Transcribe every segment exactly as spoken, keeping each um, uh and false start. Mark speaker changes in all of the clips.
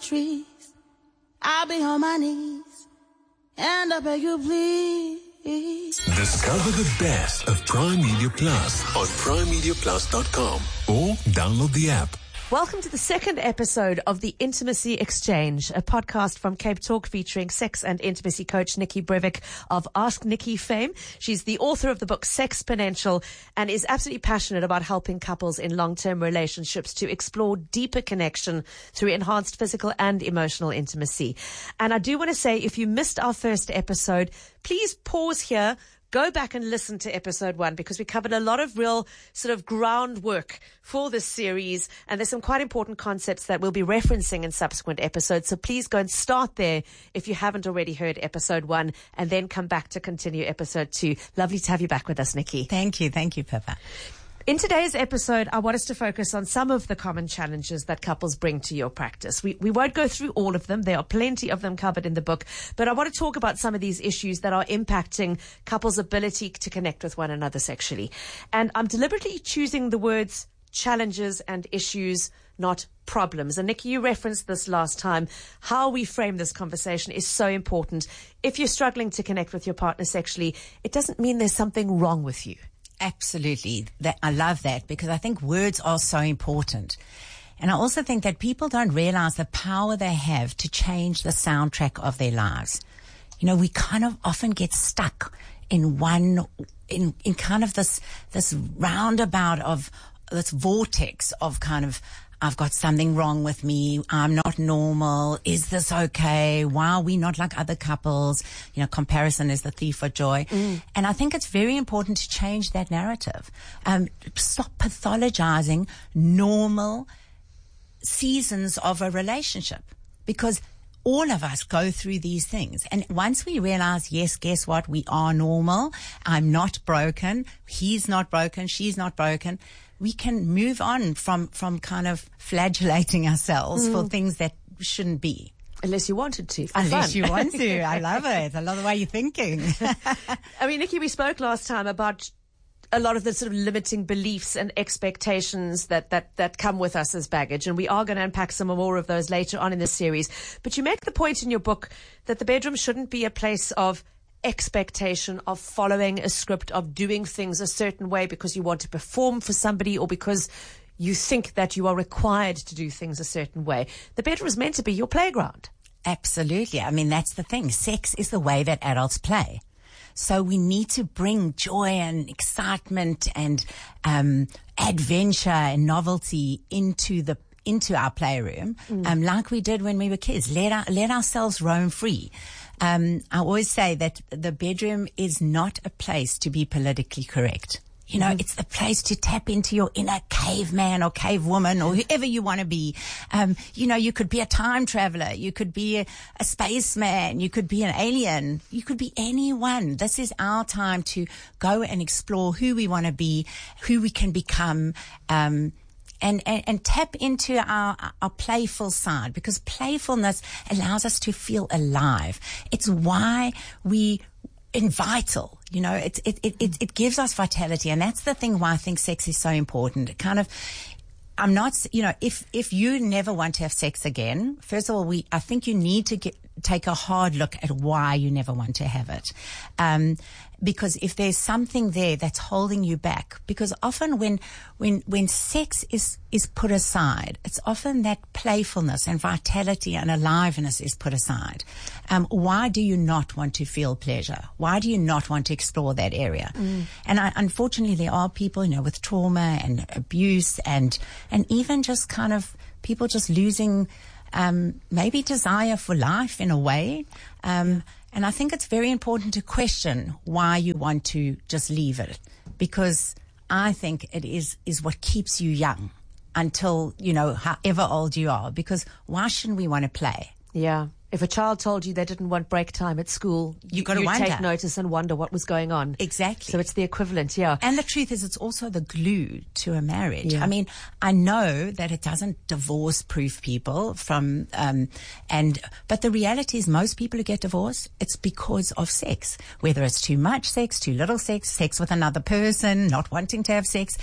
Speaker 1: trees. I'll be on my knees, and I beg you please.
Speaker 2: Discover the best of Prime Media Plus on prime media plus dot com or download the app.
Speaker 3: Welcome to the second episode of The Intimacy Exchange, a podcast from Cape Talk featuring sex and intimacy coach Nikki Brevik of Ask Nikki fame. She's the author of the book Sexponential and is absolutely passionate about helping couples in long-term relationships to explore deeper connection through enhanced physical and emotional intimacy. And I do want to say, if you missed our first episode, please pause here. Go back and listen to episode one because we covered a lot of real sort of groundwork for this series, and there's some quite important concepts that we'll be referencing in subsequent episodes. So please go and start there if you haven't already heard episode one, and then come back to continue episode two. Lovely to have you back with us, Nikki.
Speaker 4: Thank you. Thank you, Pippa.
Speaker 3: In today's episode, I want us to focus on some of the common challenges that couples bring to your practice. We, we won't go through all of them. There are plenty of them covered in the book, but I want to talk about some of these issues that are impacting couples' ability to connect with one another sexually. And I'm deliberately choosing the words challenges and issues, not problems. And Nikki, you referenced this last time. How we frame this conversation is so important. If you're struggling to connect with your partner sexually, it doesn't mean there's something wrong with you.
Speaker 4: Absolutely. That, I love that because I think words are so important. And I also think that people don't realize the power they have to change the soundtrack of their lives. You know, we kind of often get stuck in one, in, in kind of this, this roundabout of, this vortex of kind of, I've got something wrong with me. I'm not normal. Is this okay? Why are we not like other couples? You know, comparison is the thief of joy. Mm. And I think it's very important to change that narrative. Um, stop pathologizing normal seasons of a relationship, because all of us go through these things. And once we realize, yes, guess what? We are normal. I'm not broken. He's not broken. She's not broken. We can move on from, from kind of flagellating ourselves mm. for things that shouldn't be.
Speaker 3: Unless you wanted to.
Speaker 4: Unless
Speaker 3: fun.
Speaker 4: you want to. I love it. I love the way you're thinking.
Speaker 3: I mean, Nikki, we spoke last time about a lot of the sort of limiting beliefs and expectations that, that, that come with us as baggage. And we are going to unpack some more of those later on in this series. But you make the point in your book that the bedroom shouldn't be a place of expectation, of following a script, of doing things a certain way because you want to perform for somebody or because you think that you are required to do things a certain way. The bedroom is meant to be your playground.
Speaker 4: Absolutely. I mean, that's the thing. Sex is the way that adults play. So we need to bring joy and excitement and um, adventure and novelty into the into our playroom, mm. um, like we did when we were kids. Let our, let ourselves roam free. Um, I always say that the bedroom is not a place to be politically correct. You know, mm. it's the place to tap into your inner caveman or cavewoman or whoever you want to be. Um, you know, you could be a time traveler. You could be a, a spaceman. You could be an alien. You could be anyone. This is our time to go and explore who we want to be, who we can become, um, And, and, and tap into our, our playful side, because playfulness allows us to feel alive. It's why we, in vital, you know, it, it, it, it gives us vitality. And that's the thing why I think sex is so important. It kind of, I'm not, you know, if, if you never want to have sex again, first of all, we, I think you need to get, take a hard look at why you never want to have it. Um, because if there's something there that's holding you back, because often when, when, when sex is, is put aside, it's often that playfulness and vitality and aliveness is put aside. Um, why do you not want to feel pleasure? Why do you not want to explore that area? Mm. And I, unfortunately, there are people, you know, with trauma and abuse and, and even just kind of people just losing, um, maybe desire for life in a way. Um, And I think it's very important to question why you want to just leave it, because I think it is, is what keeps you young until, you know, however old you are, because why shouldn't we want to play?
Speaker 3: Yeah. If a child told you they didn't want break time at school,
Speaker 4: you got to
Speaker 3: you'd
Speaker 4: wonder.
Speaker 3: take notice and wonder what was going on.
Speaker 4: Exactly.
Speaker 3: So it's the equivalent, yeah.
Speaker 4: And the truth is, it's also the glue to a marriage.
Speaker 3: Yeah.
Speaker 4: I mean, I know that it doesn't divorce-proof people from, um, and, but the reality is most people who get divorced, it's because of sex. Whether it's too much sex, too little sex, sex with another person, not wanting to have sex.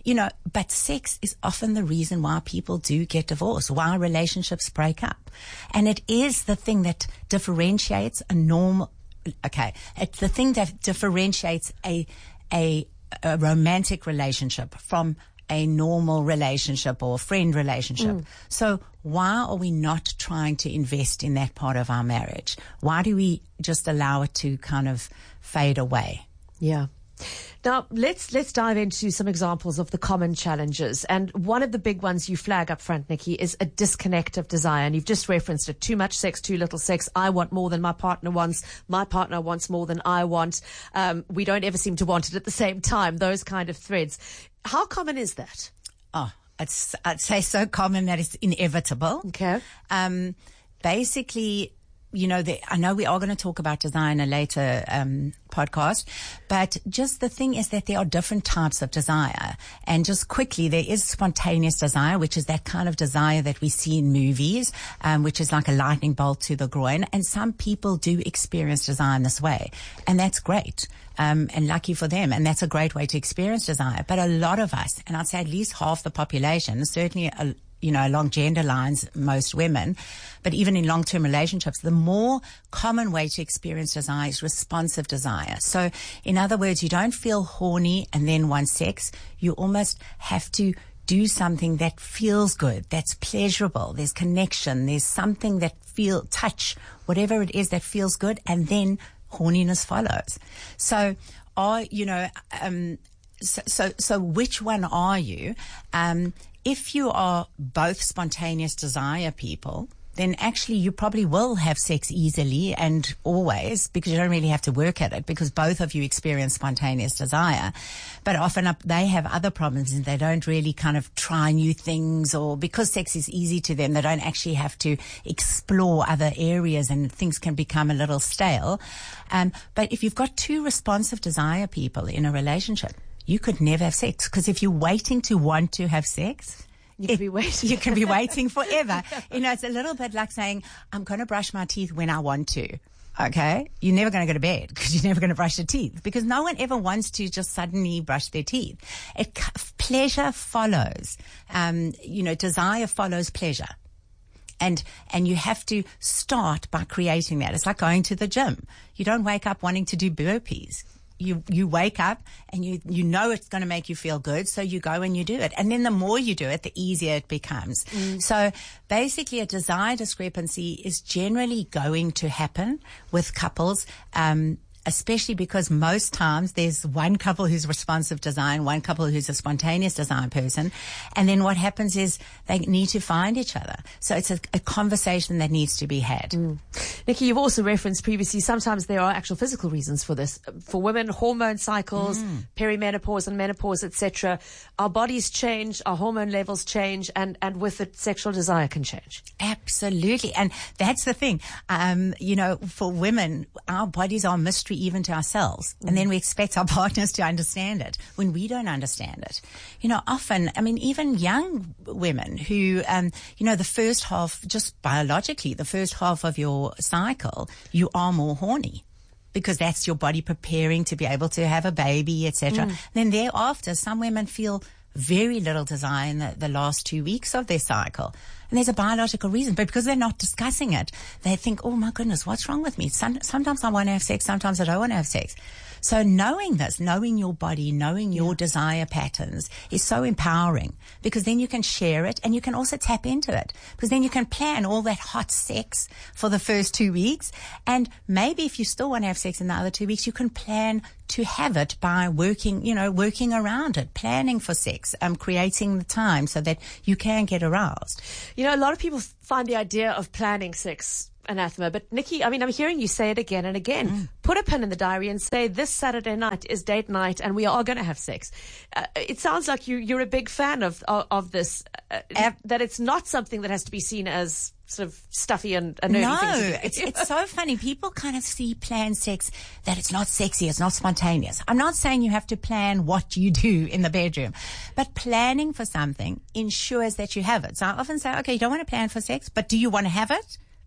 Speaker 4: you know, but sex is often the reason why people do get divorced, why relationships break up. And it is the thing that differentiates a normal, okay, it's the thing that differentiates a, a, a romantic relationship from a normal relationship or a friend relationship. Mm. So why are we not trying to invest in that part of our marriage? Why do we just allow it to kind of fade away?
Speaker 3: Yeah. Now, let's let's dive into some examples of the common challenges. And one of the big ones you flag up front, Nikki, is a disconnect of desire. And you've just referenced it. Too much sex, too little sex. I want more than my partner wants. My partner wants more than I want. Um, we don't ever seem to want it at the same time. Those kind of threads. How common is that?
Speaker 4: Oh, it's, I'd say so common that it's inevitable.
Speaker 3: Okay.
Speaker 4: Um, basically, you know, the, I know we are going to talk about desire in a later um, podcast, but just the thing is that there are different types of desire. And just quickly, there is spontaneous desire, which is that kind of desire that we see in movies, um, which is like a lightning bolt to the groin. And some people do experience desire in this way. And that's great. Um, and lucky for them. And that's a great way to experience desire. But a lot of us, and I'd say at least half the population, certainly a you know, along gender lines, most women, but even in long-term relationships, the more common way to experience desire is responsive desire. So, in other words, you don't feel horny and then want sex. You almost have to do something that feels good, that's pleasurable. There's connection. There's something that feel, touch, whatever it is that feels good, and then horniness follows. So, are, you know, um, so, so, so which one are you? Um, If you are both spontaneous desire people, then actually you probably will have sex easily and always, because you don't really have to work at it, because both of you experience spontaneous desire. But often up, they have other problems and they don't really kind of try new things, or because sex is easy to them, they don't actually have to explore other areas and things can become a little stale. Um, but if you've got two responsive desire people in a relationship, you could never have sex, because if you're waiting to want to have sex,
Speaker 3: you can be waiting.
Speaker 4: You can be waiting forever. You know, it's a little bit like saying, I'm going to brush my teeth when I want to. Okay? You're never going to go to bed because you're never going to brush your teeth, because no one ever wants to just suddenly brush their teeth. It, pleasure follows. Um, you know, desire follows pleasure. And, and you have to start by creating that. It's like going to the gym. You don't wake up wanting to do burpees. You, you wake up and you, you know it's going to make you feel good. So you go and you do it. And then the more you do it, the easier it becomes. Mm. So basically a desire discrepancy is generally going to happen with couples, um, especially because most times there's one couple who's responsive desire and one couple who's a spontaneous desire person. And then what happens is they need to find each other. So it's a, a conversation that needs to be had.
Speaker 3: Mm. Nikki, you've also referenced previously, sometimes there are actual physical reasons for this. For women, hormone cycles, mm. perimenopause and menopause, et cetera. Our bodies change, our hormone levels change, and, and with it, sexual desire can change.
Speaker 4: Absolutely. And that's the thing. Um, you know, for women, our bodies are mystery even to ourselves. Mm. And then we expect our partners to understand it when we don't understand it. You know, often, I mean, even young women who, um, you know, the first half, just biologically, the first half of your cycle, you are more horny, because that's your body preparing to be able to have a baby, et cetera. Mm. Then thereafter, some women feel very little desire in the, the last two weeks of their cycle. And there's a biological reason, but because they're not discussing it, they think, oh my goodness, what's wrong with me? Some, sometimes I want to have sex, sometimes I don't want to have sex. So knowing this, knowing your body, knowing your yeah. desire patterns is so empowering, because then you can share it and you can also tap into it, because then you can plan all that hot sex for the first two weeks. And maybe if you still want to have sex in the other two weeks, you can plan to have it by working, you know, working around it, planning for sex, um, creating the time so that you can get aroused.
Speaker 3: You know, a lot of people find the idea of planning sex anathema, but Nikki, I mean, I'm hearing you say it again and again. Mm. Put a pin in the diary and say, this Saturday night is date night and we are going to have sex. Uh, it sounds like you, you're a big fan of, of, of this, uh, uh, that it's not something that has to be seen as sort of stuffy and, and nerdy
Speaker 4: no,
Speaker 3: things.
Speaker 4: it's, it's so funny. People kind of see planned sex that it's not sexy, it's not spontaneous. I'm not saying you have to plan what you do in the bedroom, but planning for something ensures that you have it. So I often say, okay, you don't want to plan for sex, but do you want to have it?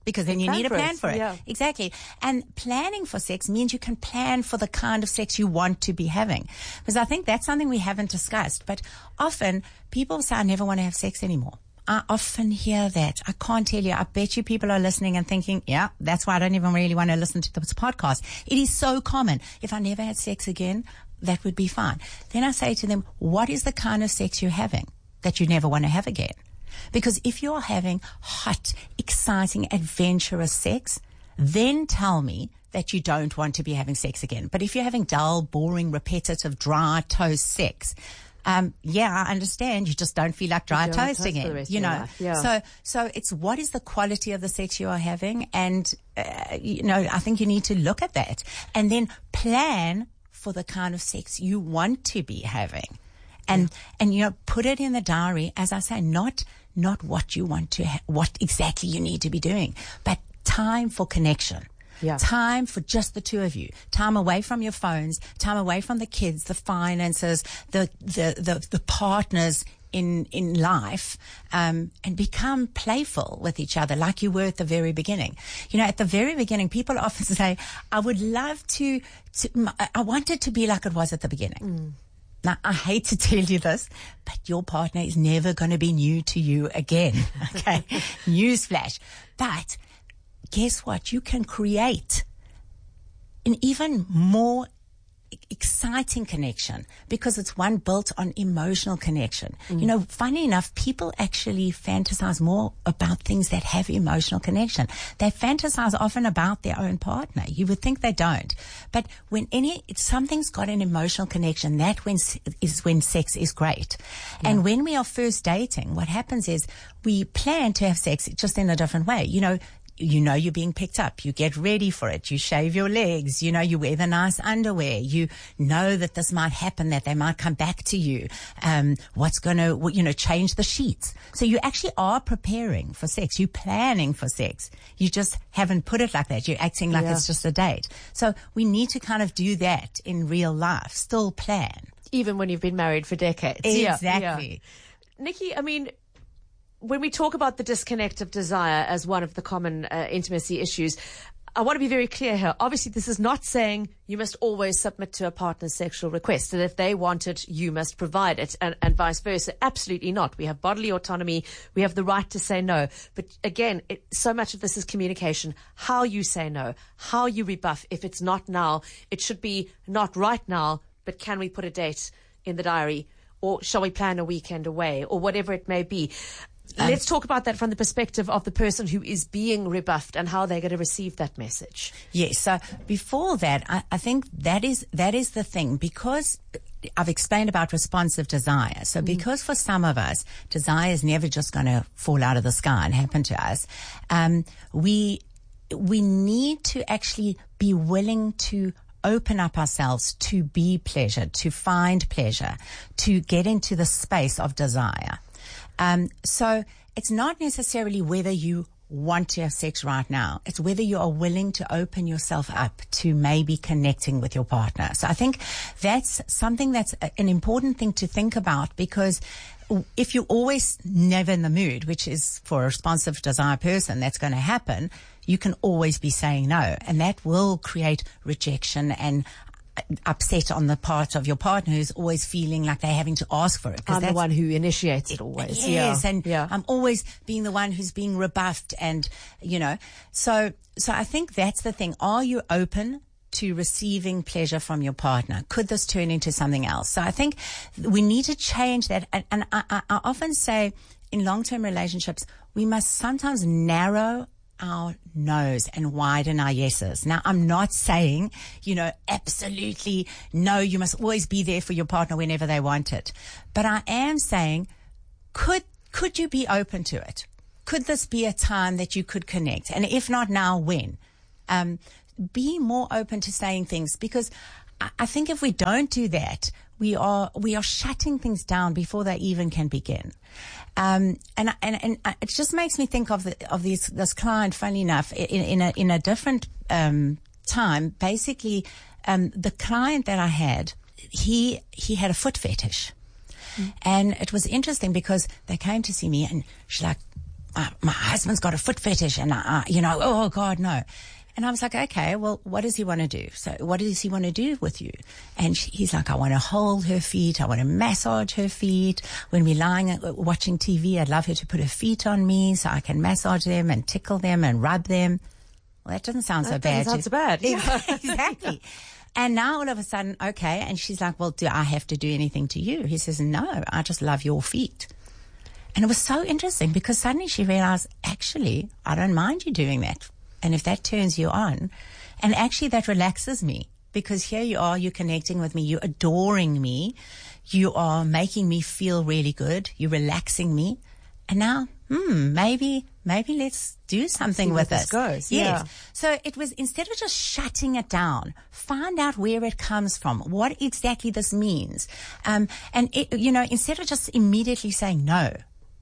Speaker 4: because then you
Speaker 3: Plan
Speaker 4: need a
Speaker 3: for
Speaker 4: plan
Speaker 3: it,
Speaker 4: for it.
Speaker 3: yeah.
Speaker 4: Exactly. And planning for sex means you can plan for the kind of sex you want to be having. Because I think that's something we haven't discussed. But often people say, I never want to have sex anymore. I often hear that. I can't tell you. I bet you people are listening and thinking, yeah, that's why I don't even really want to listen to this podcast. It is so common. If I never had sex again, that would be fine. Then I say to them, what is the kind of sex you're having that you never want to have again? Because if you're having hot, exciting, adventurous sex, then tell me that you don't want to be having sex again. But if you're having dull, boring, repetitive, dry toast sex, Um, yeah, I understand. You just don't feel like dry
Speaker 3: You don't
Speaker 4: toast
Speaker 3: toast for the
Speaker 4: again,
Speaker 3: rest
Speaker 4: you
Speaker 3: of your
Speaker 4: know.
Speaker 3: life, yeah.
Speaker 4: So, so it's what is the quality of the sex you are having, and uh, you know, I think you need to look at that and then plan for the kind of sex you want to be having, and yeah. and you know, put it in the diary. As I say, not not what you want to, ha- what exactly you need to be doing, but time for connection.
Speaker 3: Yeah.
Speaker 4: Time for just the two of you. Time away from your phones. Time away from the kids, the finances, the the the, the partners in in life, um, and become playful with each other like you were at the very beginning. You know, at the very beginning, people often say, "I would love to. to I want it to be like it was at the beginning." Mm. Now, I hate to tell you this, but your partner is never going to be new to you again. Okay, newsflash. But guess what? You can create an even more exciting connection because it's one built on emotional connection. Mm. You know, funny enough, people actually fantasize more about things that have emotional connection. They fantasize often about their own partner. You would think they don't. But when any, something's got an emotional connection, that when, is when sex is great. Yeah. And when we are first dating, what happens is we plan to have sex just in a different way. You know, You know you're being picked up. You get ready for it. You shave your legs. You know, you wear the nice underwear. You know that this might happen, that they might come back to you. Um, what's going to, you know, change the sheets. So you actually are preparing for sex. You're planning for sex. You just haven't put it like that. You're acting like
Speaker 3: yeah.
Speaker 4: it's just a date. So we need to kind of do that in real life. Still plan.
Speaker 3: Even when you've been married for decades.
Speaker 4: Exactly.
Speaker 3: Yeah, yeah. Nikki, I mean, when we talk about the disconnect of desire as one of the common uh, intimacy issues, I want to be very clear here. Obviously, this is not saying you must always submit to a partner's sexual request, and if they want it, you must provide it, and, and vice versa. Absolutely not. We have bodily autonomy. We have the right to say no. But again, it, so much of this is communication. How you say no, how you rebuff. If it's not now, it should be not right now, but can we put a date in the diary? Or shall we plan a weekend away, or whatever it may be? Um, Let's talk about that from the perspective of the person who is being rebuffed and how they're going to receive that message.
Speaker 4: Yes. So before that, I, I think that is, that is the thing, because I've explained about responsive desire. So because for some of us, desire is never just going to fall out of the sky and happen to us. Um, we, we need to actually be willing to open up ourselves to be pleasured, to find pleasure, to get into the space of desire. Um, so it's not necessarily whether you want to have sex right now. It's whether you are willing to open yourself up to maybe connecting with your partner. So I think that's something that's a, an important thing to think about, because if you're always never in the mood, which is for a responsive desire person, that's going to happen, you can always be saying no. And that will create rejection and upset on the part of your partner, who's always feeling like they're having to ask for it.
Speaker 3: I'm the one who initiates it always.
Speaker 4: Yes,
Speaker 3: yeah.
Speaker 4: and
Speaker 3: yeah.
Speaker 4: I'm always being the one who's being rebuffed, and, you know, so, so I think that's the thing. Are you open to receiving pleasure from your partner? Could this turn into something else? So I think we need to change that. And, and I, I, I often say in long-term relationships, we must sometimes narrow our no's and widen our yeses. Now, I'm not saying, you know, absolutely no, you must always be there for your partner whenever they want it. But I am saying, could, could you be open to it? Could this be a time that you could connect? And if not now, when? Um, be more open to saying things, because I, I think if we don't do that, we are, we are shutting things down before they even can begin. Um, and, and, and it just makes me think of the, of this, this client, funny enough, in, in a, in a different, um, time. Basically, um, the client that I had, he, he had a foot fetish. Mm. And it was interesting because they came to see me and she's like, my, my husband's got a foot fetish and, I, you know, oh, God, no. And I was like, okay, well, what does he want to do? So what does he want to do with you? And she, he's like, I want to hold her feet. I want to massage her feet. When we're lying, watching T V, I'd love her to put her feet on me so I can massage them and tickle them and rub them. Well, that doesn't sound so
Speaker 3: that
Speaker 4: bad.
Speaker 3: That sounds so bad. Yeah.
Speaker 4: Exactly. And now all of a sudden, okay. And she's like, well, do I have to do anything to you? He says, no, I just love your feet. And it was so interesting because suddenly she realized, actually, I don't mind you doing that. And if that turns you on, and actually that relaxes me because here you are, you're connecting with me, you're adoring me, you are making me feel really good, you're relaxing me. And now, hmm, maybe, maybe let's do something
Speaker 3: See
Speaker 4: with
Speaker 3: where
Speaker 4: this.
Speaker 3: this goes.
Speaker 4: Yes.
Speaker 3: Yeah.
Speaker 4: So it was, instead of just shutting it down, find out where it comes from, what exactly this means. Um, and it, you know, instead of just immediately saying no,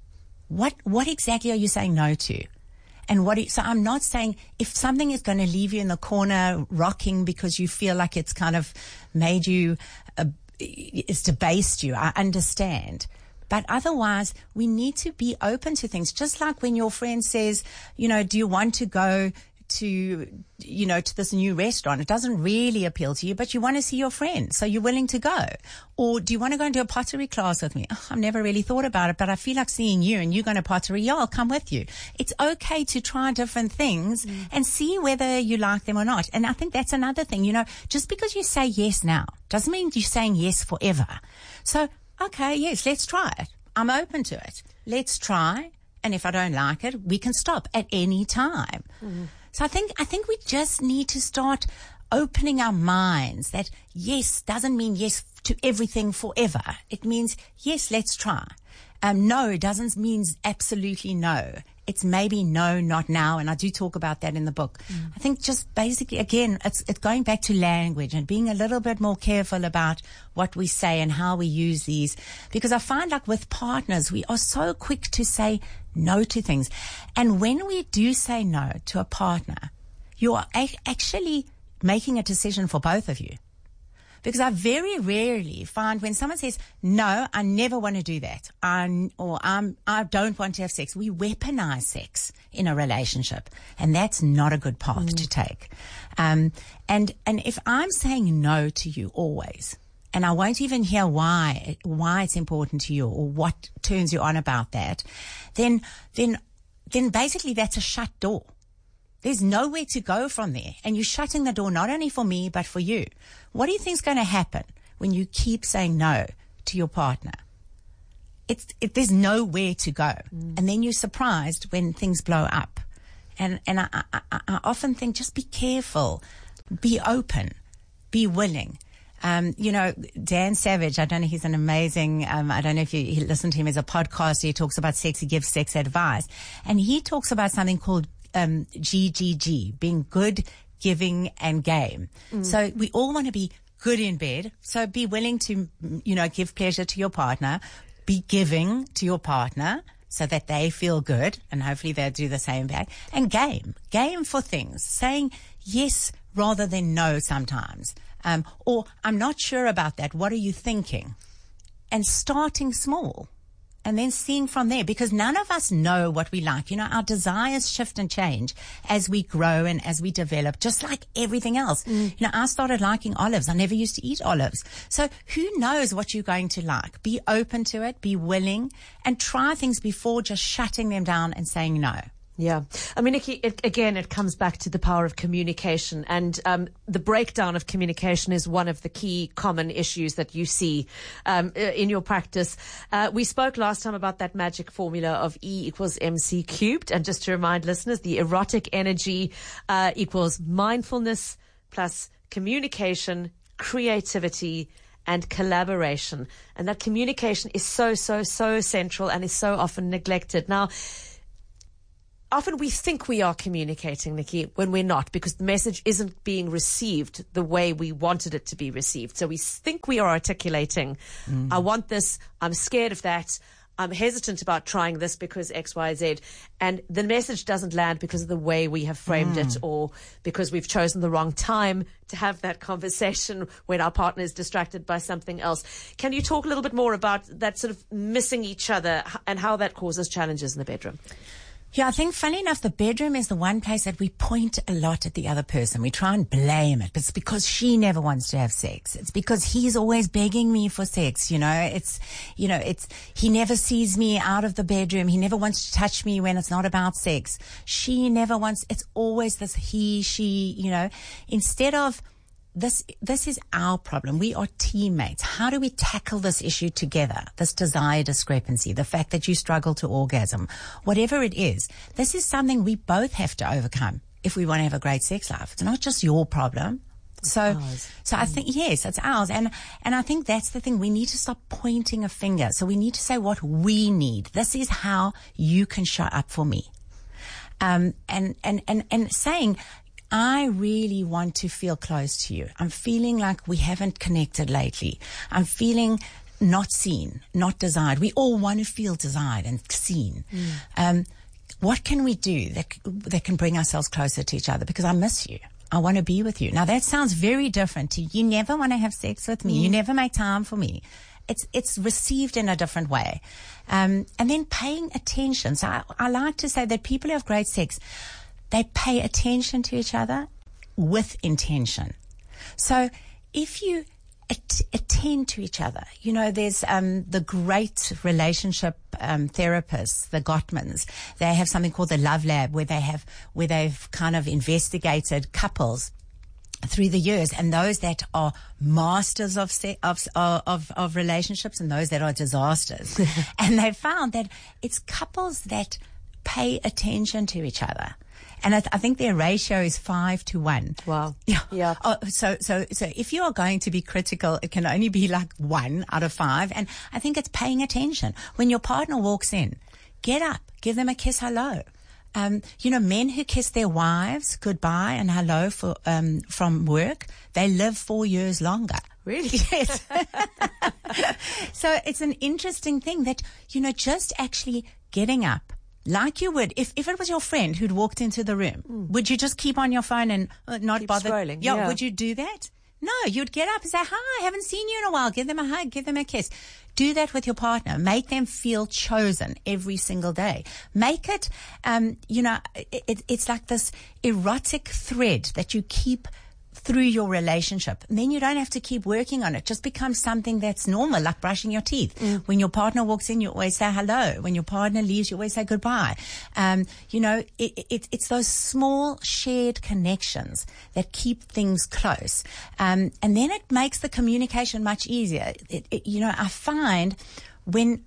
Speaker 4: what, what exactly are you saying no to? And what, so I'm not saying if something is going to leave you in the corner rocking because you feel like it's kind of made you, uh, it's debased you. I understand. But otherwise, we need to be open to things. Just like when your friend says, you know, do you want to go to, you know, to this new restaurant? It doesn't really appeal to you, but you want to see your friend, so you're willing to go. Or do you want to go into a pottery class with me? Oh, I've never really thought about it, but I feel like seeing you and you going to pottery. Yeah, I'll come with you. It's okay to try different things mm. and see whether you like them or not. And I think that's another thing, you know, just because you say yes now doesn't mean you're saying yes forever. So, okay, yes, let's try it. I'm open to it. Let's try. And if I don't like it, we can stop at any time. Mm. So I think, I think we just need to start opening our minds that yes doesn't mean yes to everything forever. It means yes, let's try. Um, no doesn't mean absolutely no. It's maybe no, not now. And I do talk about that in the book. Mm. I think just basically, again, it's, it's going back to language and being a little bit more careful about what we say and how we use these. Because I find like with partners, we are so quick to say no to things. And when we do say no to a partner, you are a- actually making a decision for both of you. Because I very rarely find when someone says, no, I never want to do that, I, or I'm, I don't want to have sex, we weaponize sex in a relationship. And that's not a good path mm. to take. Um, and, and if I'm saying no to you always, and I won't even hear why, why it's important to you or what turns you on about that, then, then, then basically that's a shut door. There's nowhere to go from there. And you're shutting the door not only for me, but for you. What do you think is going to happen when you keep saying no to your partner? It's, it, there's nowhere to go. Mm. And then you're surprised when things blow up. And, and I, I, I often think just be careful, be open, be willing. Um, you know, Dan Savage, I don't know, he's an amazing, um, I don't know if you, you listen to him as a podcast, he talks about sex, he gives sex advice. And he talks about something called Um, G G G, being good, giving, and game. Mm. So we all want to be good in bed. So be willing to, you know, give pleasure to your partner. Be giving to your partner so that they feel good, and hopefully they'll do the same back. And game, game for things, saying yes rather than no sometimes. Um, or I'm not sure about that. What are you thinking? And starting small. And then seeing from there, because none of us know what we like. You know, our desires shift and change as we grow and as we develop, just like everything else. Mm. You know, I started liking olives. I never used to eat olives. So who knows what you're going to like? Be open to it, be willing, and try things before just shutting them down and saying no.
Speaker 3: Yeah. I mean, Nikki, it, again, it comes back to the power of communication, and um, the breakdown of communication is one of the key common issues that you see um, in your practice. Uh, we spoke last time about that magic formula of E equals M C cubed. And just to remind listeners, the erotic energy uh, equals mindfulness plus communication, creativity, and collaboration. And that communication is so, so, so central and is so often neglected. Now, often we think we are communicating, Nikki, when we're not, because the message isn't being received the way we wanted it to be received. So we think we are articulating, mm. I want this, I'm scared of that, I'm hesitant about trying this because X, Y, Z. And the message doesn't land because of the way we have framed mm. it, or because we've chosen the wrong time to have that conversation when our partner is distracted by something else. Can you talk a little bit more about that sort of missing each other and how that causes challenges in the bedroom?
Speaker 4: Yeah, I think, funny enough, the bedroom is the one place that we point a lot at the other person. We try and blame it. But it's because she never wants to have sex. It's because he's always begging me for sex, you know. It's, you know, it's, he never sees me out of the bedroom. He never wants to touch me when it's not about sex. She never wants, it's always this he, she, you know. Instead of, This, this is our problem. We are teammates. How do we tackle this issue together? This desire discrepancy, the fact that you struggle to orgasm, whatever it is. This is something we both have to overcome if we want to have a great sex life. It's not just your problem. So, so I think, yes, it's ours. And, and I think that's the thing. We need to stop pointing a finger. So we need to say what we need. This is how you can show up for me. Um, and, and, and, and saying, I really want to feel close to you. I'm feeling like we haven't connected lately. I'm feeling not seen, not desired. We all want to feel desired and seen. Mm. Um, what can we do that, that can bring ourselves closer to each other? Because I miss you. I want to be with you. Now that sounds very different to you never want to have sex with me. Mm. You never make time for me. It's, it's received in a different way. Um, and then paying attention. So I, I like to say that people who have great sex, they pay attention to each other with intention. So if you at- attend to each other, you know, there's um, the great relationship um, therapists, the Gottmans. They have something called the Love Lab, where they have where they've kind of investigated couples through the years, and those that are masters of se- of, of of relationships and those that are disasters. And they found that it's couples that pay attention to each other. And I, th- I think their ratio is five to one.
Speaker 3: Wow.
Speaker 4: Yeah.
Speaker 3: Yeah.
Speaker 4: Oh, so, so, so if you are going to be critical, it can only be like one out of five. And I think it's paying attention. When your partner walks in, get up, give them a kiss hello. Um, you know, men who kiss their wives goodbye and hello for, um, from work, they live four years longer.
Speaker 3: Really?
Speaker 4: Yes. So it's an interesting thing that, you know, just actually getting up, like you would, if, if it was your friend who'd walked into the room, mm. would you just keep on your phone and uh, not
Speaker 3: keep
Speaker 4: bother?
Speaker 3: Scrolling,
Speaker 4: yeah,
Speaker 3: yeah.
Speaker 4: Would you do that? No, you'd get up and say, hi, I haven't seen you in a while. Give them a hug, give them a kiss. Do that with your partner. Make them feel chosen every single day. Make it, um, you know, it, it, it's like this erotic thread that you keep through your relationship. And then you don't have to keep working on it. Just becomes something that's normal, like brushing your teeth. Mm. When your partner walks in, you always say hello. When your partner leaves, you always say goodbye. Um, you know, it, it, it's those small shared connections that keep things close. Um, and then it makes the communication much easier. It, it, you know, I find when,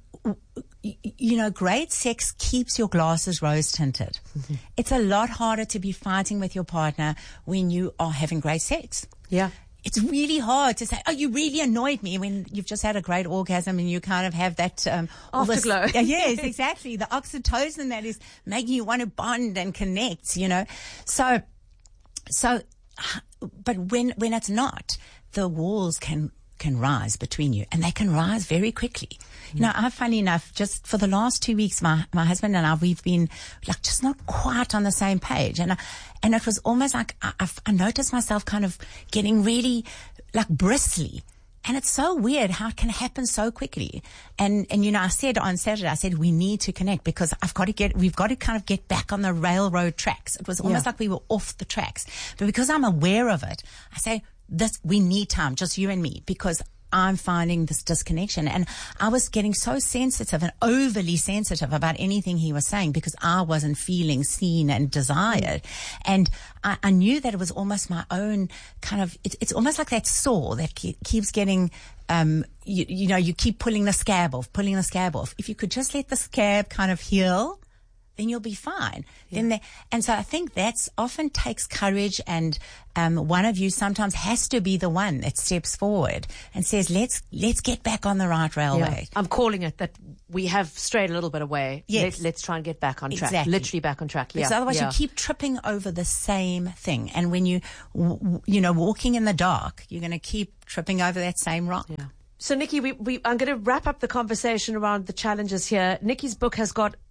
Speaker 4: you know, great sex keeps your glasses rose tinted. Mm-hmm. It's a lot harder to be fighting with your partner when you are having great sex.
Speaker 3: Yeah.
Speaker 4: It's really hard to say, oh, you really annoyed me, when you've just had a great orgasm and you kind of have that, um,
Speaker 3: afterglow.
Speaker 4: This, yes, exactly. The oxytocin that is making you want to bond and connect, you know. So, so, but when, when it's not, the walls can, can rise between you, and they can rise very quickly. Mm. You know, I, funny enough, just for the last two weeks, my, my husband and I, we've been like just not quite on the same page. And I, and it was almost like I, I, I noticed myself kind of getting really like bristly. And it's so weird how it can happen so quickly. And, and, you know, I said on Saturday, I said, we need to connect because I've got to get, we've got to kind of get back on the railroad tracks. It was almost
Speaker 3: yeah.
Speaker 4: like we were off the tracks. But because I'm aware of it, I say, this, we need time, just you and me, because I'm finding this disconnection. And I was getting so sensitive and overly sensitive about anything he was saying because I wasn't feeling seen and desired. And I, I knew that it was almost my own kind of, it, it's almost like that sore that ke- keeps getting, um, you, you know, you keep pulling the scab off, pulling the scab off. If you could just let the scab kind of heal, then you'll be fine. Yeah. Then they, and so I think that's often takes courage, and um, one of you sometimes has to be the one that steps forward and says, let's let's get back on the right railway.
Speaker 3: Yeah. I'm calling it that we have strayed a little bit away.
Speaker 4: Yes.
Speaker 3: Let, let's try and get back on track.
Speaker 4: Exactly.
Speaker 3: Literally back on track.
Speaker 4: Because
Speaker 3: yeah.
Speaker 4: otherwise
Speaker 3: yeah.
Speaker 4: you keep tripping over the same thing. And when you, w- you know, walking in the dark, you're going to keep tripping over that same rock.
Speaker 3: Yeah. So, Nikki, we, we, I'm going to wrap up the conversation around the challenges here. Nikki's book has got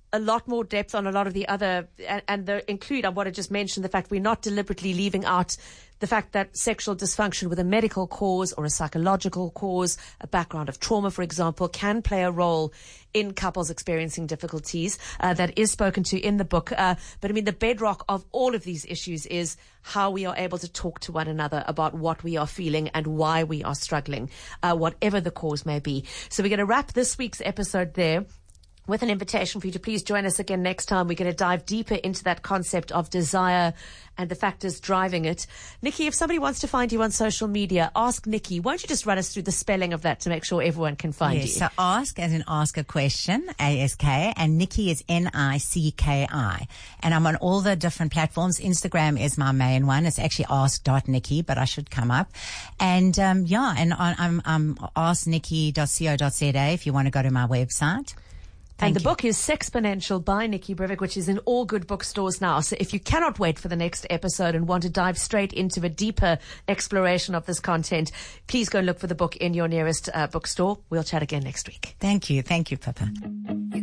Speaker 3: a lot more depth on a lot of the other, and, and the include, I want to just mention the fact we're not deliberately leaving out the fact that sexual dysfunction with a medical cause or a psychological cause, a background of trauma, for example, can play a role in couples experiencing difficulties. Uh, that is spoken to in the book. Uh, but I mean, the bedrock of all of these issues is how we are able to talk to one another about what we are feeling and why we are struggling, uh, whatever the cause may be. So we're going to wrap this week's episode there with an invitation for you to please join us again next time. We're going to dive deeper into that concept of desire and the factors driving it. Nikki, if somebody wants to find you on social media, Ask Nikki. Won't you just run us through the spelling of that to make sure everyone can find
Speaker 4: yes,
Speaker 3: you?
Speaker 4: So ask as in ask a question, A S K, and Nikki is N I C K I. And I'm on all the different platforms. Instagram is my main one. It's actually ask dot nikki, but I should come up. And, um, yeah, and I'm, I'm ask nikki dot co dot z a if you want to go to my website.
Speaker 3: And
Speaker 4: Thank
Speaker 3: the
Speaker 4: you.
Speaker 3: book is Sexponential by Nikki Brivik, which is in all good bookstores now. So if you cannot wait for the next episode and want to dive straight into a deeper exploration of this content, please go and look for the book in your nearest uh, bookstore. We'll chat again next week.
Speaker 4: Thank you. Thank you, Pippa.